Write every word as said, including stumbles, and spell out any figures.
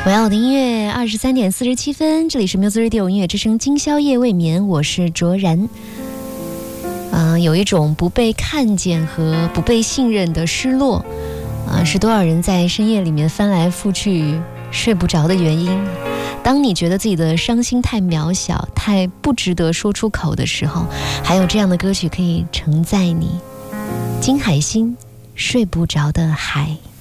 我要我的音乐，二十三点四十七分，这里是 Music Radio 音乐之声，今宵夜未眠，我是卓然。呃，有一种不被看见和不被信任的失落，啊、呃，是多少人在深夜里面翻来覆去睡不着的原因。当你觉得自己的伤心太渺小，太不值得说出口的时候，还有这样的歌曲可以承载你。金海心，睡不着的海。